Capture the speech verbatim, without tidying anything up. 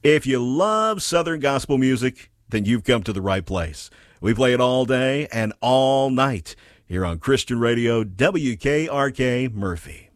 If you love Southern gospel music, then you've come to the right place. We play it all day and all night here on Christian Radio W K R K Murphy.